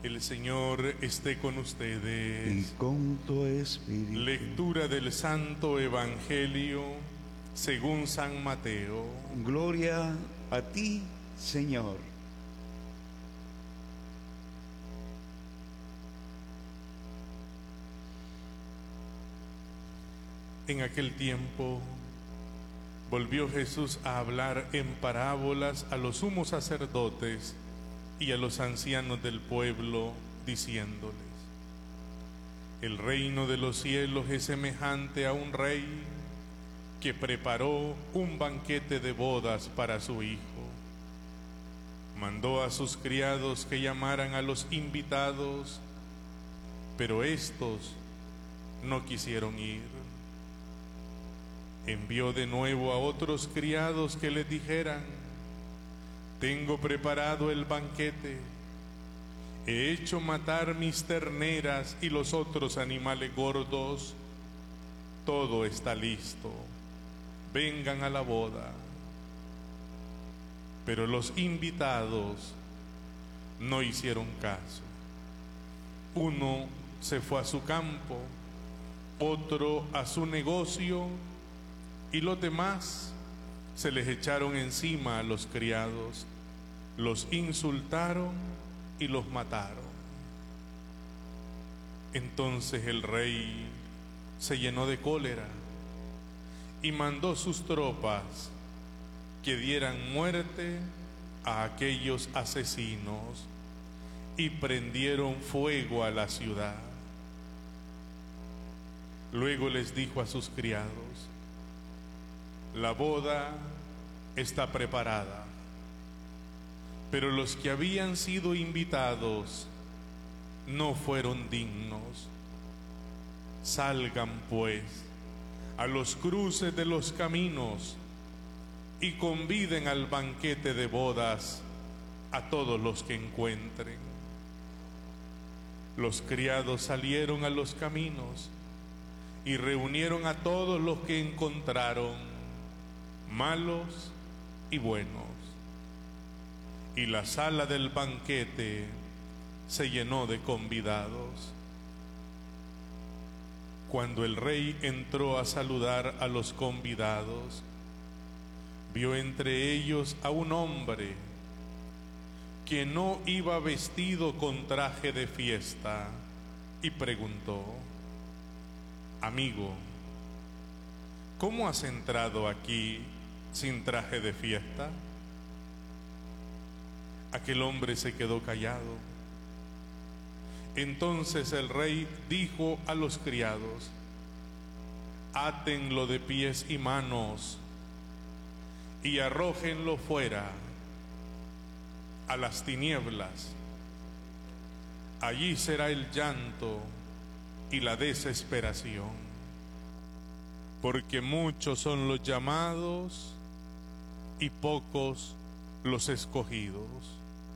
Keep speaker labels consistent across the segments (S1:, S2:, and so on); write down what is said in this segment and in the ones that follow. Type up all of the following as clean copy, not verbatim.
S1: El Señor esté con ustedes.
S2: Y con tu espíritu.
S1: Lectura del Santo Evangelio según San Mateo.
S2: Gloria a ti, Señor.
S1: En aquel tiempo volvió Jesús a hablar en parábolas a los sumos sacerdotes y a los ancianos del pueblo, diciéndoles: el reino de los cielos es semejante a un rey que preparó un banquete de bodas para su hijo. Mandó a sus criados que llamaran a los invitados, pero estos no quisieron ir. Envió de nuevo a otros criados que les dijeran: tengo preparado el banquete, he hecho matar mis terneras y los otros animales gordos, todo está listo, vengan a la boda. Pero los invitados no hicieron caso. Uno se fue a su campo, otro a su negocio, y los demás se les echaron encima a los criados, los insultaron y los mataron. Entonces el rey se llenó de cólera y mandó sus tropas que dieran muerte a aquellos asesinos y prendieron fuego a la ciudad. Luego les dijo a sus criados: la boda está preparada, pero los que habían sido invitados no fueron dignos. Salgan pues a los cruces de los caminos y conviden al banquete de bodas a todos los que encuentren. Los criados salieron a los caminos y reunieron a todos los que encontraron, malos y buenos, y la sala del banquete se llenó de convidados. Cuando el rey entró a saludar a los convidados, vio entre ellos a un hombre que no iba vestido con traje de fiesta y preguntó: amigo, ¿cómo has entrado aquí sin traje de fiesta? Aquel hombre se quedó callado. Entonces el rey dijo a los criados: átenlo de pies y manos y arrójenlo fuera a las tinieblas. Allí será el llanto y la desesperación, porque muchos son los llamados y pocos los escogidos.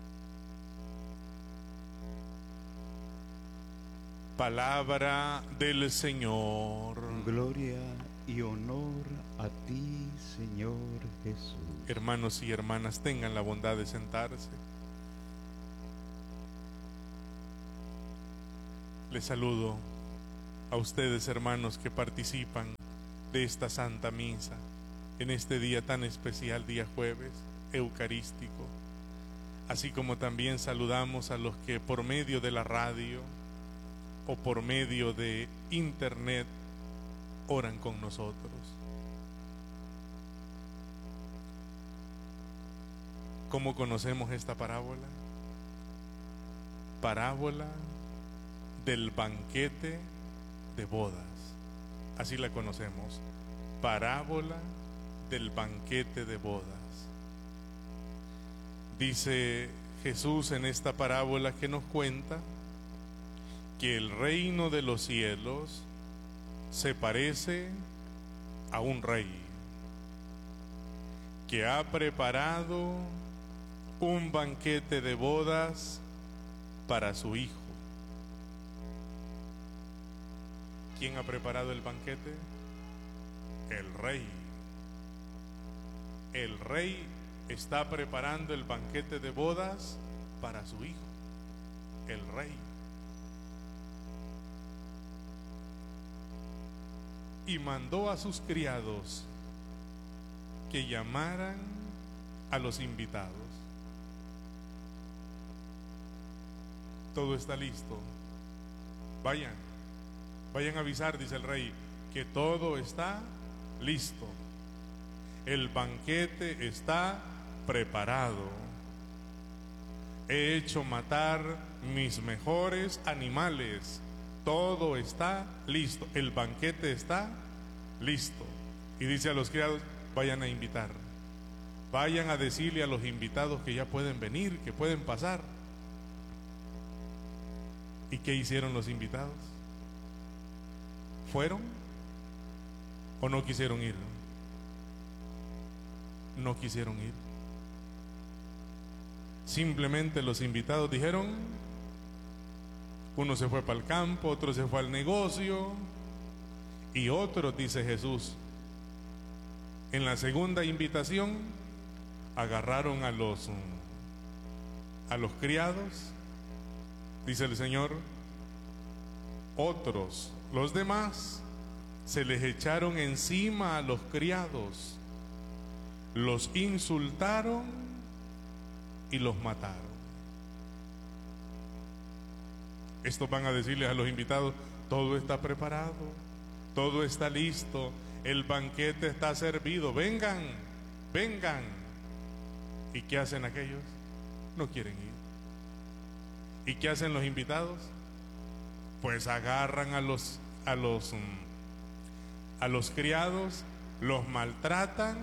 S1: Palabra del Señor.
S2: Gloria y honor a ti, Señor Jesús.
S1: Hermanos y hermanas, tengan la bondad de sentarse. Les saludo a ustedes, hermanos, que participan de esta Santa Misa en este día tan especial, día jueves eucarístico, así como también saludamos a los que por medio de la radio o por medio de internet oran con nosotros. ¿Cómo conocemos esta parábola? Parábola del banquete de bodas. Así la conocemos. Parábola del banquete de bodas. Dice Jesús en esta parábola que nos cuenta que el reino de los cielos se parece a un rey que ha preparado un banquete de bodas para su hijo. ¿Quién ha preparado el banquete? El rey. El rey está preparando el banquete de bodas para su hijo. el rey. Y mandó a sus criados que llamaran a los invitados. Todo está listo. Vayan a avisar, dice el rey, que todo está listo. El banquete está preparado. He hecho matar mis mejores animales. Todo está listo. El banquete está listo. Y dice a los criados, vayan a invitar. Vayan a decirle a los invitados que ya pueden venir, que pueden pasar. ¿Y qué hicieron los invitados? ¿Fueron o no quisieron ir? No quisieron ir. Simplemente los invitados dijeron, uno se fue para el campo, otro se fue al negocio, y otros, dice Jesús, en la segunda invitación agarraron a los criados, dice el Señor, otros, los demás, se les echaron encima a los criados, los insultaron y los mataron. Estos van a decirles a los invitados, todo está preparado, todo está listo, el banquete está servido, vengan, vengan. ¿Y qué hacen aquellos? No quieren ir. ¿Y qué hacen los invitados? Pues agarran a los criados, los maltratan,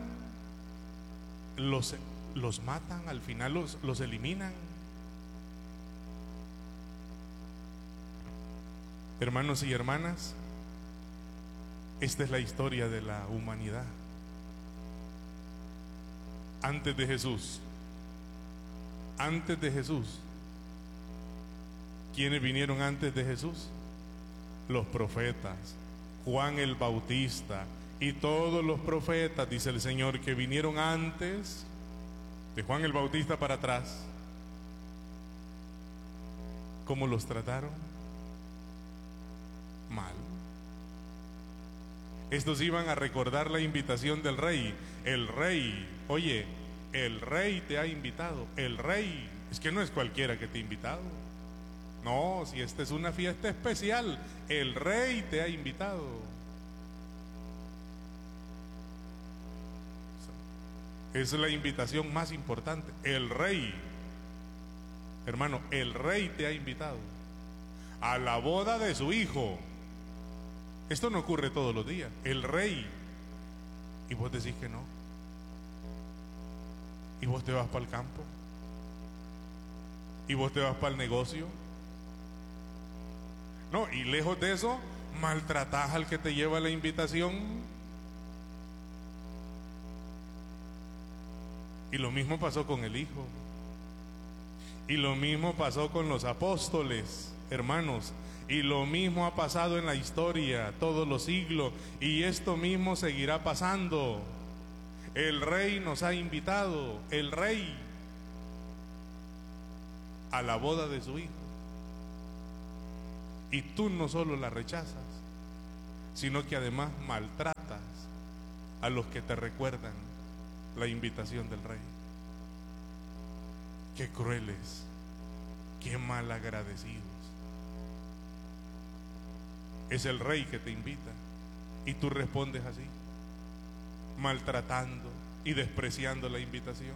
S1: los matan, al final los eliminan. Hermanos y hermanas, esta es la historia de la humanidad. Antes de Jesús, ¿quiénes vinieron antes de Jesús? Los profetas, Juan el Bautista y todos los profetas, dice el Señor, que vinieron antes de Juan el Bautista para atrás. ¿Cómo los trataron? Mal. Estos iban a recordar la invitación del rey. El rey, oye, el rey te ha invitado. El rey, es que no es cualquiera que te ha invitado. No, si esta es una fiesta especial, el rey te ha invitado. Es la invitación más importante. El rey, hermano, el rey te ha invitado a la boda de su hijo. Esto no ocurre todos los días. El rey. Y vos decís que no. Y vos te vas para el campo. Y vos te vas para el negocio. No, y lejos de eso, maltratás al que te lleva la invitación. Y lo mismo pasó con el hijo. Y lo mismo pasó con los apóstoles, hermanos. Y lo mismo ha pasado en la historia, todos los siglos, y esto mismo seguirá pasando. El rey nos ha invitado, el rey, a la boda de su hijo. Y tú no solo la rechazas, sino que además maltratas a los que te recuerdan la invitación del rey. Qué crueles, qué malagradecidos. Es el rey que te invita y tú respondes así, maltratando y despreciando la invitación.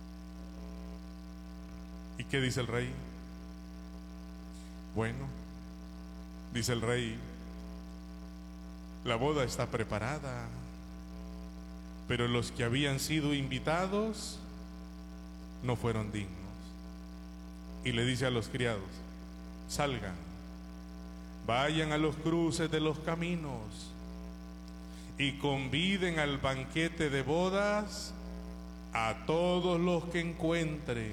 S1: ¿Y qué dice el rey? Bueno, dice el rey, la boda está preparada, pero los que habían sido invitados no fueron dignos. Y le dice a los criados, salgan, vayan a los cruces de los caminos y conviden al banquete de bodas a todos los que encuentren.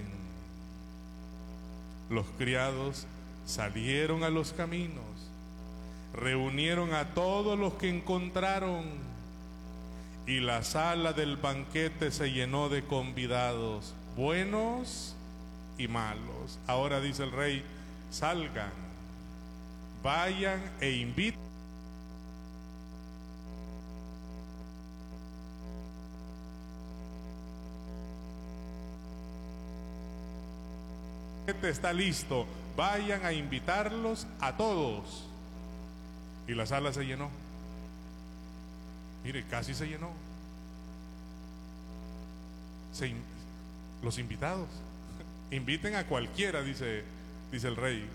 S1: Los criados salieron a los caminos, reunieron a todos los que encontraron y la sala del banquete se llenó de convidados, buenos y malos. Ahora dice el rey, salgan, vayan e inviten. Está listo, vayan a invitarlos a todos. Y la sala se llenó. Mire, casi se llenó. Los invitados, inviten a cualquiera, dice el rey.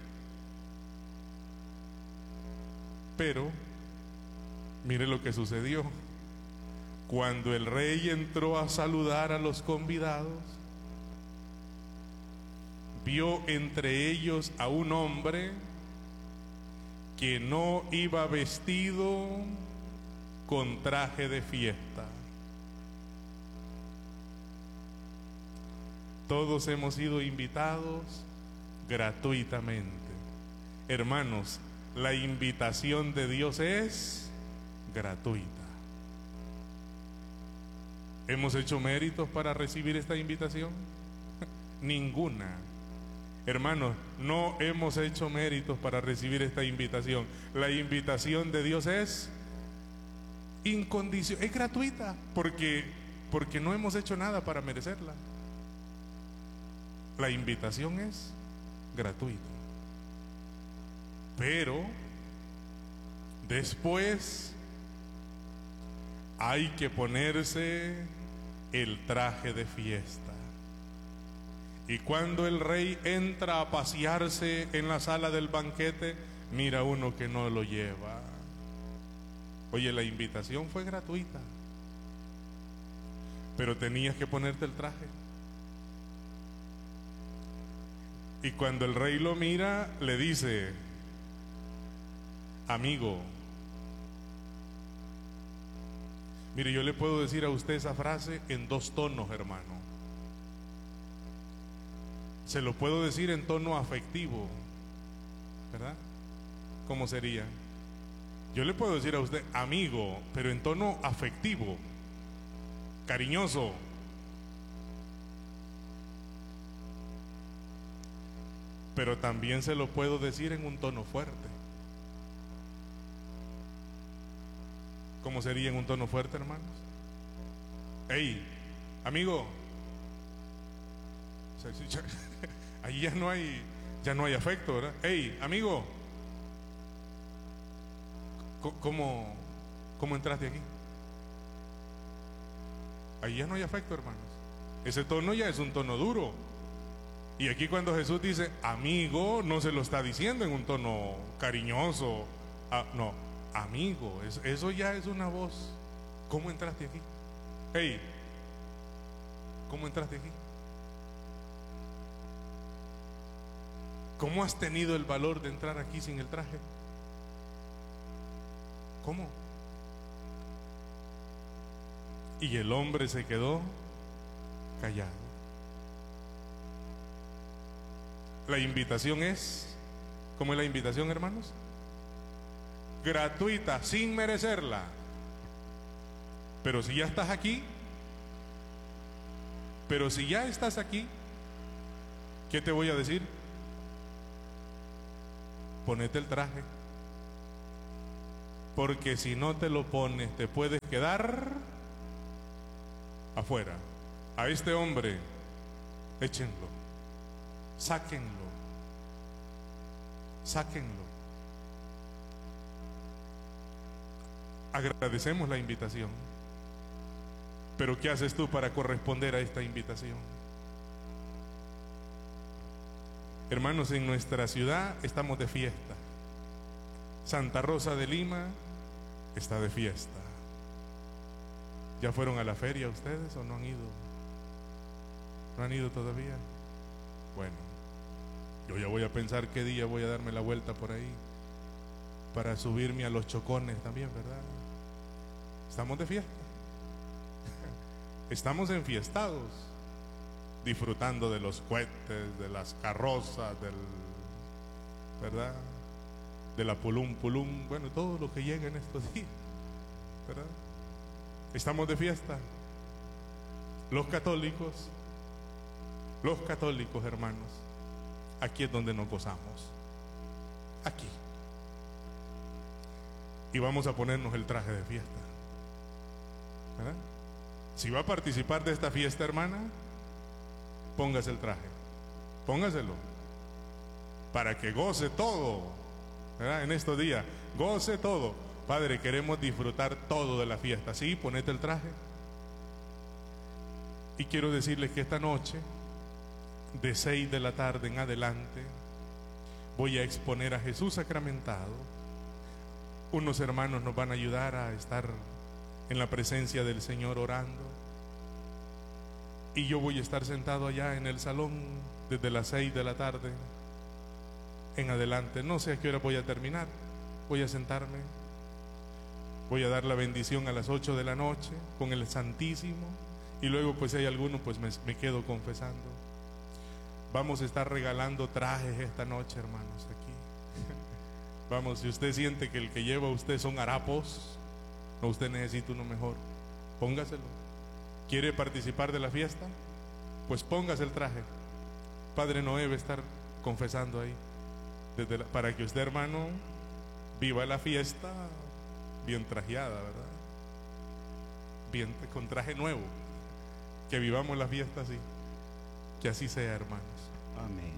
S1: Pero mire lo que sucedió. Cuando el rey entró a saludar a los convidados, vio entre ellos a un hombre que no iba vestido con traje de fiesta. Todos hemos sido invitados gratuitamente. Hermanos, la invitación de Dios es gratuita. ¿Hemos hecho méritos para recibir esta invitación? Ninguna. Hermanos, no hemos hecho méritos para recibir esta invitación. La invitación de Dios es incondicional, es gratuita, porque no hemos hecho nada para merecerla. La invitación es gratuita. Pero después hay que ponerse el traje de fiesta. Y cuando el rey entra a pasearse en la sala del banquete, mira uno que no lo lleva. Oye, la invitación fue gratuita, pero tenías que ponerte el traje. Y cuando el rey lo mira, le dice: amigo, mire, yo le puedo decir a usted esa frase en dos tonos, hermano. Se lo puedo decir en tono afectivo, ¿verdad? ¿Cómo sería? Yo le puedo decir a usted amigo, pero en tono afectivo, cariñoso. Pero también se lo puedo decir en un tono fuerte. ¿Cómo sería en un tono fuerte, hermanos? Hey, amigo. Ahí ya no hay afecto, ¿verdad? Hey, amigo, ¿cómo entraste aquí? Ahí ya no hay afecto, hermanos. Ese tono ya es un tono duro. Y aquí cuando Jesús dice amigo, no se lo está diciendo en un tono cariñoso. No, amigo, eso ya es una voz. ¿Cómo entraste aquí? Hey, ¿cómo entraste aquí? ¿Cómo has tenido el valor de entrar aquí sin el traje? ¿Cómo? Y el hombre se quedó callado. La invitación es, ¿cómo es la invitación, hermanos? Gratuita, sin merecerla. Pero si ya estás aquí, ¿qué te voy a decir? Ponete el traje, porque si no te lo pones te puedes quedar afuera. A este hombre échenlo, sáquenlo. Agradecemos la invitación, pero ¿qué haces tú para corresponder a esta invitación? Hermanos, en nuestra ciudad estamos de fiesta. Santa Rosa de Lima está de fiesta. ¿Ya fueron a la feria ustedes o no han ido? ¿No han ido todavía? Bueno, yo ya voy a pensar qué día voy a darme la vuelta por ahí para subirme a los chocones también, ¿verdad? Estamos de fiesta. Estamos enfiestados, disfrutando de los cohetes, de las carrozas, ¿verdad? De la pulum, bueno, todo lo que llega en estos días, ¿verdad? Estamos de fiesta. Los católicos, hermanos, aquí es donde nos gozamos. aquí. Y vamos a ponernos el traje de fiesta, ¿verdad? Si va a participar de esta fiesta, hermana, póngase el traje, póngaselo, para que goce todo, ¿verdad? En estos días, goce todo. Padre, queremos disfrutar todo de la fiesta. Sí, ponete el traje. Y quiero decirles que esta noche, de 6 de la tarde en adelante, voy a exponer a Jesús sacramentado. Unos hermanos nos van a ayudar a estar en la presencia del Señor orando. Y yo voy a estar sentado allá en el salón desde las 6 de la tarde en adelante. No sé a qué hora voy a terminar. Voy a sentarme. Voy a dar la bendición a las 8 de la noche con el Santísimo. Y luego, pues, si hay alguno, pues me quedo confesando. Vamos a estar regalando trajes esta noche, hermanos, aquí. Vamos, si usted siente que el que lleva a usted son harapos, no, usted necesita uno mejor, póngaselo. ¿Quiere participar de la fiesta? Pues póngase el traje. Padre Noé va a estar confesando ahí, para que usted, hermano, viva la fiesta bien trajeada, ¿verdad? Bien, con traje nuevo. Que vivamos la fiesta así. Que así sea, hermanos.
S2: Amén.